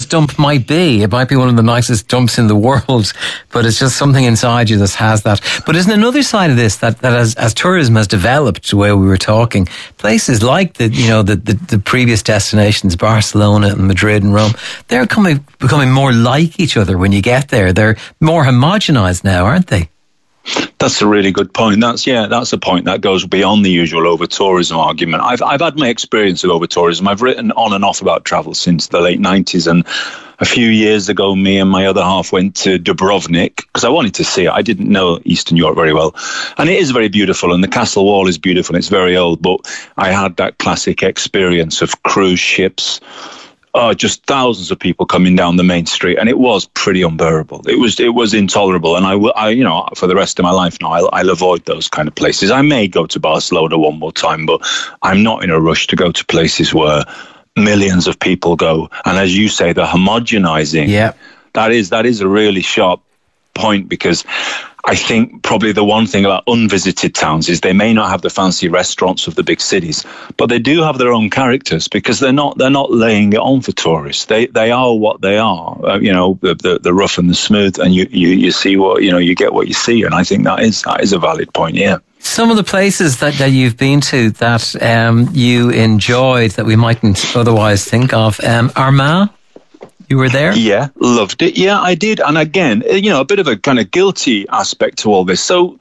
dump might be. It might be one of the nicest dumps in the world, but it's just something inside you that has that. But isn't another side of this that as tourism has developed, the way we were talking, places like the previous destinations, Barcelona and Madrid and Rome, they're becoming more like each other when you get there. They're more homogenized now, aren't they? That's a really good point. That's a point that goes beyond the usual over-tourism argument. I've had my experience of over-tourism. I've written on and off about travel since the late 90s, and a few years ago, me and my other half went to Dubrovnik because I wanted to see it. I didn't know Eastern Europe very well. And it is very beautiful, and the castle wall is beautiful. It's very old, but I had that classic experience of cruise ships, just thousands of people coming down the main street, and it was pretty unbearable. It was intolerable, and I for the rest of my life now, I'll avoid those kind of places. I may go to Barcelona one more time, but I'm not in a rush to go to places where millions of people go. And as you say, the homogenizing, that is a really sharp point, because I think probably the one thing about unvisited towns is they may not have the fancy restaurants of the big cities, but they do have their own characters, because they're not laying it on for tourists. They are what they are, the rough and the smooth, and you see what, you get what you see. And I think that is a valid point. Yeah. Some of the places that you've been to that you enjoyed that we mightn't otherwise think of, Armagh. You were there? Yeah, loved it. Yeah, I did. And again, a bit of a kind of guilty aspect to all this. So,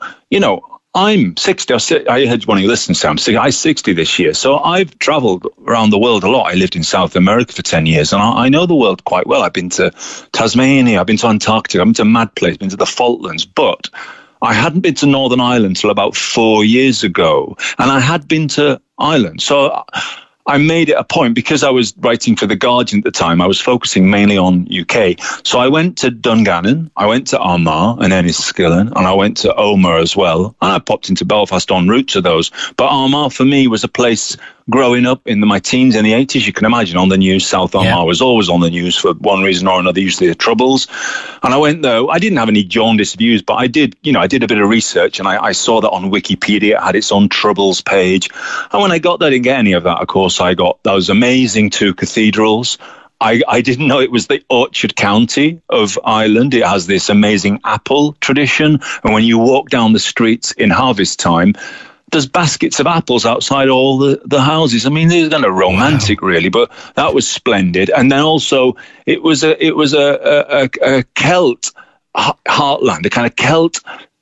I'm 60. I had one of your listeners say I'm 60 this year. So I've traveled around the world a lot. I lived in South America for 10 years, and I know the world quite well. I've been to Tasmania, I've been to Antarctica, I've been to Mad Place, I've been to the Falklands, but I hadn't been to Northern Ireland until about 4 years ago, and I had been to Ireland. So I made it a point, because I was writing for The Guardian at the time, I was focusing mainly on UK. So I went to Dungannon, I went to Armagh and Enniskillen, and I went to Omagh as well. And I popped into Belfast en route to those. But Armagh for me was a place growing up in my teens in the 80s. You can imagine on the news, South Armagh was always on the news for one reason or another, usually the Troubles. And I went there. I didn't have any jaundiced views, but I did a bit of research, and I saw that on Wikipedia. It had its own Troubles page. And when I got there, I didn't get any of that. Of course, I got those amazing two cathedrals. I didn't know it was the Orchard County of Ireland. It has this amazing apple tradition. And when you walk down the streets in harvest time, there's baskets of apples outside all the houses. I mean, they're kind of romantic, really, but that was splendid. And then also, it was a Celt heartland, a kind of Celt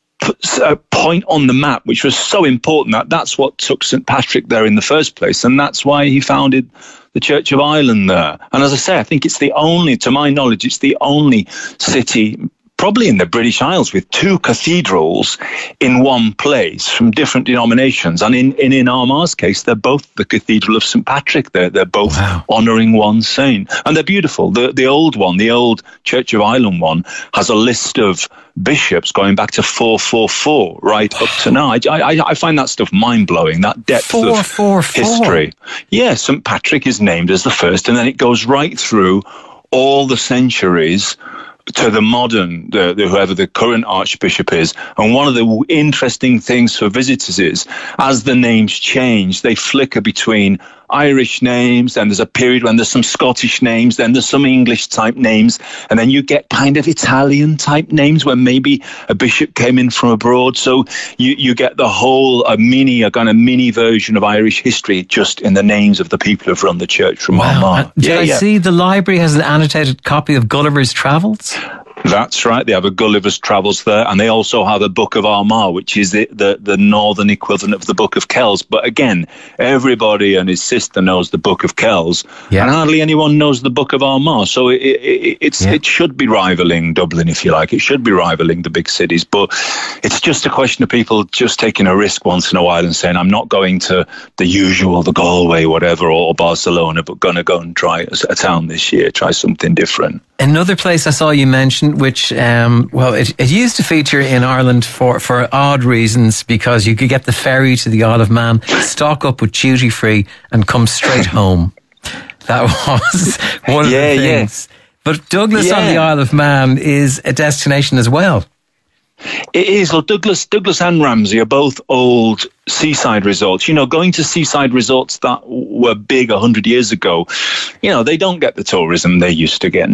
point on the map, which was so important. That's what took St. Patrick there in the first place, and that's why he founded the Church of Ireland there. And as I say, I think it's the only, to my knowledge, it's the only city probably in the British Isles with two cathedrals in one place from different denominations. And in Armagh's case, they're both the Cathedral of St. Patrick. They're both honouring one saint. And they're beautiful. The old one, the old Church of Ireland one, has a list of bishops going back to 444 right up to now. I find that stuff mind-blowing, that depth of history. Yeah, St. Patrick is named as the first, and then it goes right through all the centuries to the modern, whoever the current archbishop is. And one of the interesting things for visitors is, as the names change, they flicker between Irish names, then there's a period when there's some Scottish names, then there's some English type names, and then you get kind of Italian type names when maybe a bishop came in from abroad. So you get the whole a kind of mini version of Irish history just in the names of the people who've run the church from Armagh. Did I see the library has an annotated copy of Gulliver's Travels? That's right. They have a Gulliver's Travels there, and they also have a Book of Armagh, which is the northern equivalent of the Book of Kells. But again, everybody and his sister knows the Book of Kells, and hardly anyone knows the Book of Armagh. So it should be rivaling Dublin, if you like. It should be rivaling the big cities. But it's just a question of people just taking a risk once in a while and saying, I'm not going to the usual, the Galway, whatever, or Barcelona, but going to go and try a town this year, try something different. Another place I saw you mention, which, it used to feature in Ireland for odd reasons, because you could get the ferry to the Isle of Man, stock up with duty free, and come straight home. That was one of the things. But Douglas on the Isle of Man is a destination as well. It is. Well, Douglas and Ramsey are both old seaside resorts. Going to seaside resorts that were big 100 years ago, they don't get the tourism they used to get